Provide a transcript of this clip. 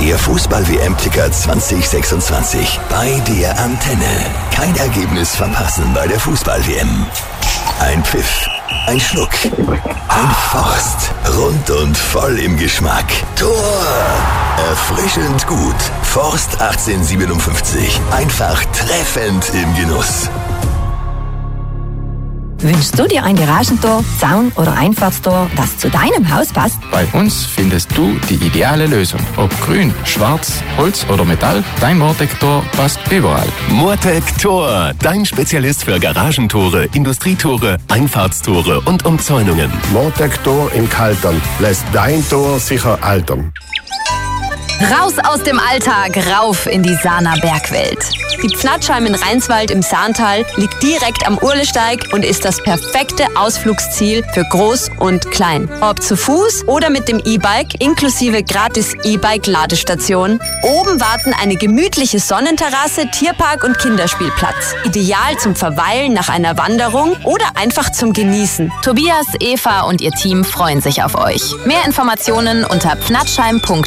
Der Fußball-WM-Ticker 2026 bei der Antenne. Kein Ergebnis verpassen bei der Fußball-WM. Ein Pfiff, ein Schluck, ein Forst. Rund und voll im Geschmack. Tor! Erfrischend gut. Forst 1857. Einfach treffend im Genuss. Wünschst du dir ein Garagentor, Zaun oder Einfahrtstor, das zu deinem Haus passt? Bei uns findest du die ideale Lösung. Ob grün, schwarz, Holz oder Metall, dein Mortec-Tor passt überall. Mortec-Tor, dein Spezialist für Garagentore, Industrietore, Einfahrtstore und Umzäunungen. Mortec-Tor in Kaltern lässt dein Tor sicher altern. Raus aus dem Alltag, rauf in die Sahner Bergwelt. Die Pfnatschheim in Rheinswald im Sahntal liegt direkt am Urlesteig und ist das perfekte Ausflugsziel für Groß und Klein. Ob zu Fuß oder mit dem E-Bike inklusive gratis E-Bike-Ladestation. Oben warten eine gemütliche Sonnenterrasse, Tierpark und Kinderspielplatz. Ideal zum Verweilen nach einer Wanderung oder einfach zum Genießen. Tobias, Eva und ihr Team freuen sich auf euch. Mehr Informationen unter pfnatschheim.de.